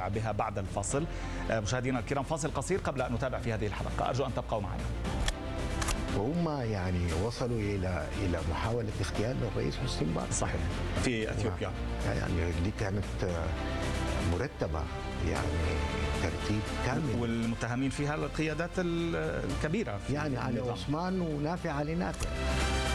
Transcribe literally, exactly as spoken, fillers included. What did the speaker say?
نتابع بها بعد الفاصل. مشاهدينا الكرام، فاصل قصير قبل أن نتابع في هذه الحلقة، أرجو أن تبقوا معنا. وهم يعني وصلوا إلى إلى محاولة اغتيال الرئيس حسني مبارك. صحيح، في أثيوبيا. يعني دي كانت مرتبة، يعني ترتيب كامل، والمتهمين فيها القيادات الكبيرة، يعني علي عثمان ونافع علي نافع.